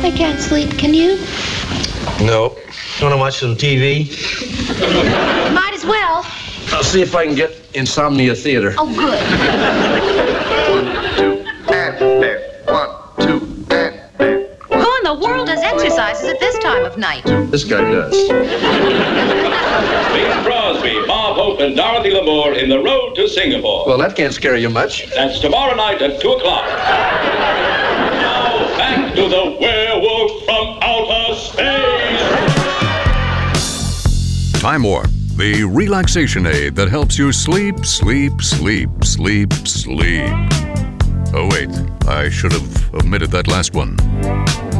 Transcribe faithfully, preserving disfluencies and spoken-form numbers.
I can't sleep. Can you? No. Want to watch some T V? Might as well. I'll see if I can get Insomnia Theater. Oh, good. Two, and there. One, two, and there. Who in the world does exercises at this time of night? This guy does. Bing Crosby, Bob Hope, and Dorothy Lamour in The Road to Singapore. Well, that can't scare you much. That's tomorrow night at two o'clock. Now, back to the werewolf from outer space. Time Warp, the relaxation aid that helps you sleep, sleep, sleep, sleep, sleep. Oh, wait, I should have omitted that last one.